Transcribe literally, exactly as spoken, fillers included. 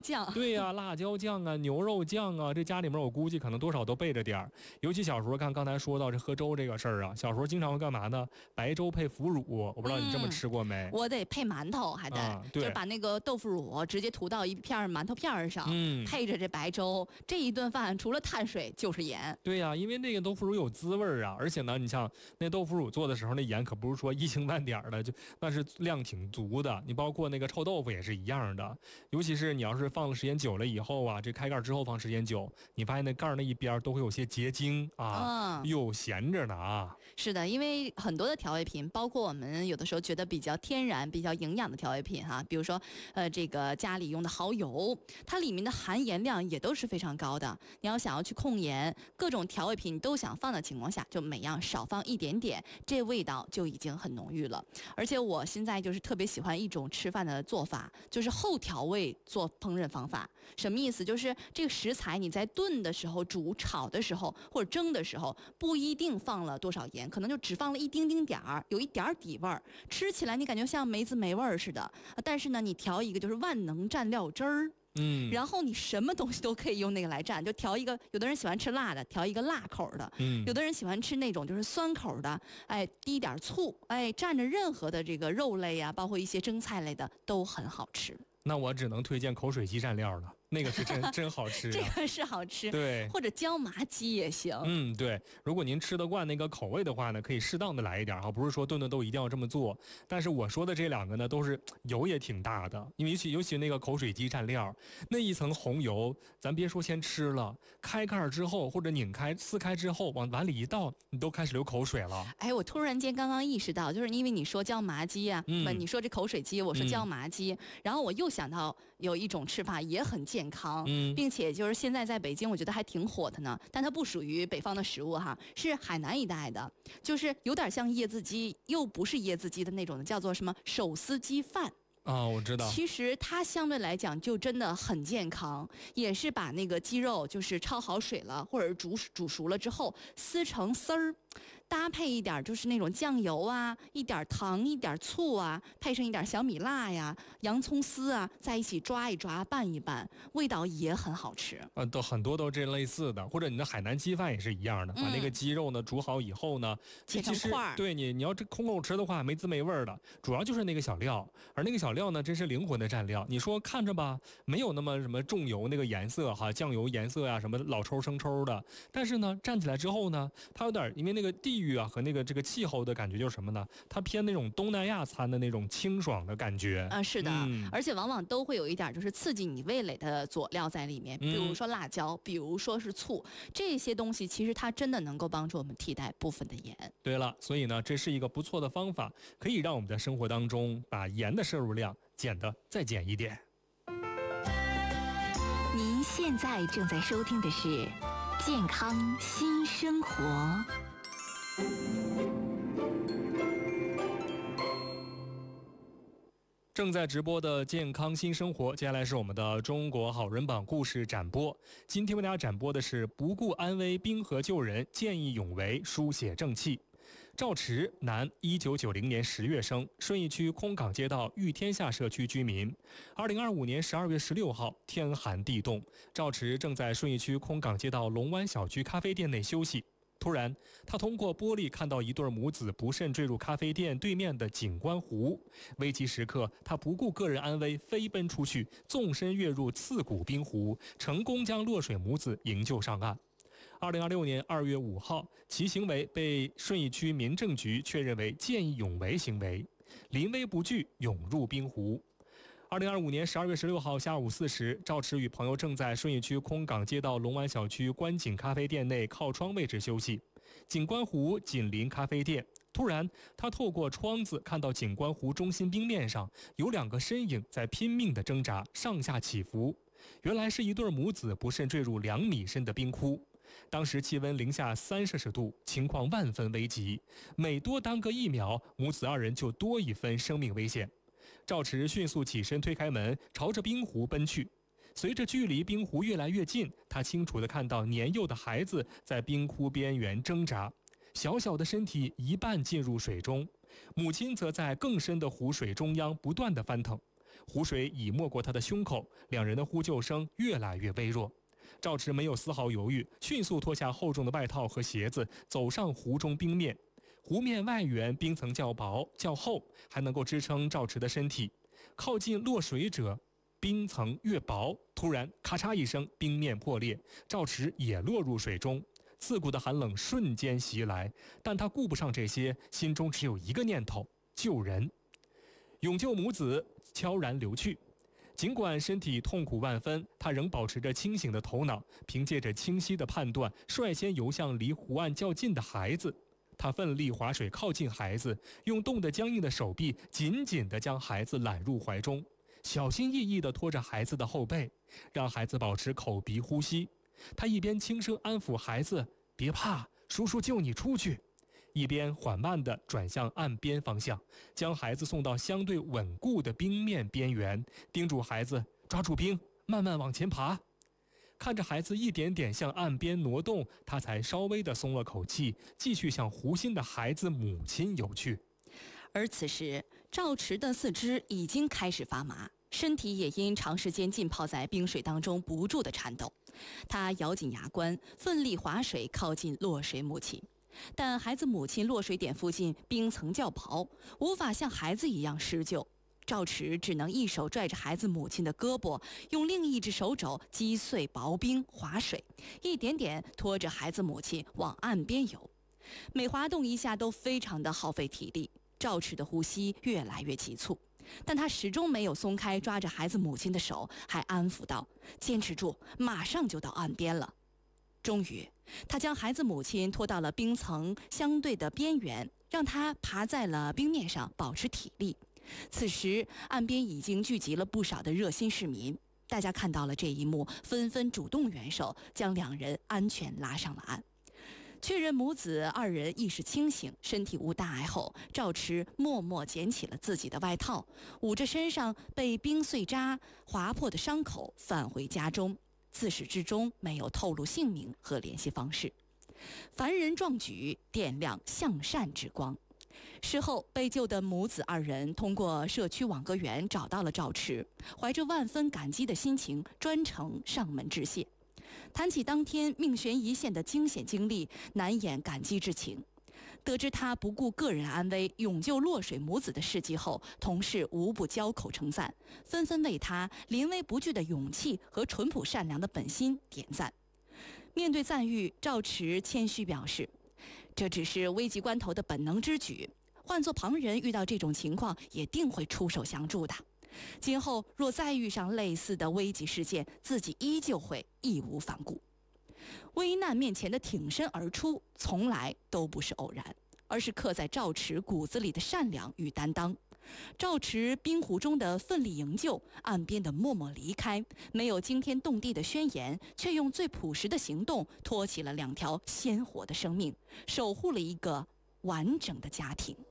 酱， 对呀、啊，辣椒酱啊，牛肉酱啊，这家里面我估计可能多少都备着点儿。尤其小时候看刚才说到这喝粥这个事儿啊，小时候经常会干嘛呢？白粥配腐乳，我不知道你这么吃过没？ 嗯、我得配馒头，还得、 啊、对， 就是把那个豆腐乳直接涂到一片馒头片上， 嗯， 配着这白粥，这一顿饭除了碳水就是盐。 对呀、啊，因为那个豆腐乳有滋味啊，而且呢，你像那豆腐乳做的时候，那盐可不是说一星半点的，就那是量挺足的。你包括那个臭豆腐也是一样的，尤其是你要是放了时间久了以后啊，这开盖之后放时间久，你发现那盖那一边都会有些结晶啊，又、嗯、闲着呢啊。 是的，因为很多的调味品，包括我们有的时候觉得比较天然、比较营养的调味品哈，比如说呃这个家里用的蚝油，它里面的含盐量也都是非常高的。你要想要去控盐，各种调味品你都想放的情况下，就每样少放一点点，这味道就已经很浓郁了。而且我现在就是特别喜欢一种吃饭的做法，就是后调味做烹饪方法。什么意思？就是这个食材你在炖的时候、煮、炒的时候或者蒸的时候，不一定放了多少盐，可能就只放了一丁丁点儿，有一点儿底味儿，吃起来你感觉像没滋没味儿似的。但是呢，你调一个就是万能蘸料汁儿。 嗯， 然后你什么东西都可以用那个来蘸，就调一个，有的人喜欢吃辣的，调一个辣口的， 嗯， 有的人喜欢吃那种就是酸口的，哎，滴点醋，哎，蘸着任何的这个肉类啊，包括一些蒸菜类的都很好吃。 那我只能推荐口水鸡蘸料了，那个是真真好吃、啊， 这个是好吃， 对， 或者椒麻鸡也行。 嗯，对，如果您吃得惯那个口味的话呢，可以适当的来一点哈，不是说顿顿都一定要这么做。但是我说的这两个呢，都是油也挺大的，因为尤其尤其那个口水鸡蘸料那一层红油，咱别说先吃了，开盖之后或者拧开撕开之后往碗里一倒，你都开始流口水了。 哎，我突然间刚刚意识到，就是因为你说椒麻鸡啊， 嗯， 你说这口水鸡，我说椒麻鸡，嗯、然后我又想到有一种吃法也很健康， 嗯， 并且就是现在在北京，我觉得还挺火的呢。但它不属于北方的食物哈，是海南一带的，就是有点像椰子鸡，又不是椰子鸡的那种的，叫做什么手撕鸡饭。 啊、哦，我知道。 其实它相对来讲就真的很健康，也是把那个鸡肉就是焯好水了，或者煮煮熟了之后撕成丝儿，搭配一点就是那种酱油啊，一点糖，一点醋啊，配上一点小米辣呀、洋葱丝啊，在一起抓一抓、拌一拌，味道也很好吃。 呃，都很多都这类似的，或者你的海南鸡饭也是一样的，把那个鸡肉呢煮好以后呢， 切成块儿。 对你，你要这空口吃的话，没滋没味的，主要就是那个小料，而那个小料呢，真是灵魂的蘸料。你说看着吧，没有那么什么重油那个颜色哈，酱油颜色呀、啊，什么老抽生抽的，但是呢，蘸起来之后呢，它有点因为那个地域啊和那个这个气候的感觉就是什么呢？它偏那种东南亚餐的那种清爽的感觉啊，是的、 嗯， 而且往往都会有一点就是刺激你味蕾的佐料在里面，比如说辣椒，嗯、比如说是醋，这些东西其实它真的能够帮助我们替代部分的盐。 对了，所以呢，这是一个不错的方法，可以让我们在生活当中把盐的摄入量减的再减一点。 您现在正在收听的是健康新生活。 正在直播的健康新生活，接下来是我们的中国好人榜故事展播。今天为大家展播的是不顾安危冰河救人，见义勇为书写正气。赵驰，男，一九九零年十月生，顺义区空港街道裕天下社区居民。二零二五年十二月十六号，天寒地冻，赵驰正在顺义区空港街道龙湾小区咖啡店内休息。突然，他通过玻璃看到一对母子不慎坠入咖啡店对面的景观湖。危急时刻，他不顾个人安危，飞奔出去，纵身跃入刺骨冰湖，成功将落水母子营救上岸。二零二六年二月五号，其行为被顺义区民政局确认为见义勇为行为，临危不惧，涌入冰湖。二零二五年十二月十六号下午四时，赵驰与朋友正在顺义区空港街道龙湾小区观景咖啡店内靠窗位置休息。景观湖紧邻咖啡店，突然他透过窗子看到景观湖中心冰面上有两个身影在拼命地挣扎，上下起伏。原来是一对母子不慎坠入两米深的冰窟。当时气温零下三摄氏度，情况万分危急，每多耽搁一秒，母子二人就多一分生命危险。赵驰迅速起身推开门，朝着冰湖奔去。随着距离冰湖越来越近，他清楚地看到年幼的孩子在冰窟边缘挣扎，小小的身体一半进入水中，母亲则在更深的湖水中央不断地翻腾。 湖水已没过他的胸口，两人的呼救声越来越微弱。赵池没有丝毫犹豫，迅速脱下厚重的外套和鞋子，走上湖中冰面。湖面外缘冰层较薄较厚，还能够支撑赵池的身体。靠近落水者，冰层越薄，突然咔嚓一声，冰面破裂，赵池也落入水中。刺骨的寒冷瞬间袭来，但他顾不上这些，心中只有一个念头：救人。勇救母子悄然流去。尽管身体痛苦万分，他仍保持着清醒的头脑，凭借着清晰的判断，率先游向离湖岸较近的孩子。他奋力划水靠近孩子，用冻得僵硬的手臂紧紧地将孩子揽入怀中，小心翼翼地拖着孩子的后背，让孩子保持口鼻呼吸。他一边轻声安抚孩子：“别怕，叔叔救你出去。”一边缓慢地转向岸边方向，将孩子送到相对稳固的冰面边缘，叮嘱孩子抓住冰，慢慢往前爬。看着孩子一点点向岸边挪动，他才稍微地松了口气，继续向湖心的孩子母亲游去。 而此时，赵池的四肢已经开始发麻，身体也因长时间浸泡在冰水当中不住地颤抖。他咬紧牙关，奋力划水靠近落水母亲。但孩子母亲落水点附近冰层较薄，无法像孩子一样施救。赵池只能一手拽着孩子母亲的胳膊，用另一只手肘击碎薄冰划水，一点点拖着孩子母亲往岸边游。每滑动一下都非常的耗费体力，赵池的呼吸越来越急促，但他始终没有松开抓着孩子母亲的手，还安抚道：“坚持住，马上就到岸边了。”终于，他将孩子母亲拖到了冰层相对的边缘，让她爬在了冰面上保持体力。此时，岸边已经聚集了不少的热心市民，大家看到了这一幕，纷纷主动援手，将两人安全拉上了岸。确认母子二人意识清醒，身体无大碍后，赵池默默捡起了自己的外套，捂着身上被冰碎渣划破的伤口，返回家中。自始至终没有透露姓名和联系方式。凡人壮举，点亮向善之光。事后被救的母子二人通过社区网格员找到了赵池，怀着万分感激的心情，专程上门致谢。谈起当天命悬一线的惊险经历，难掩感激之情。得知他不顾个人安危，勇救落水母子的事迹后，同事无不交口称赞，纷纷为他临危不惧的勇气和淳朴善良的本心点赞。面对赞誉，赵池谦虚表示：“这只是危急关头的本能之举，换作旁人遇到这种情况，也定会出手相助的。今后若再遇上类似的危急事件，自己依旧会义无反顾。”危难面前的挺身而出，从来都不是偶然，而是刻在赵池骨子里的善良与担当。赵池冰湖中的奋力营救，岸边的默默离开，没有惊天动地的宣言，却用最朴实的行动托起了两条鲜活的生命，守护了一个完整的家庭。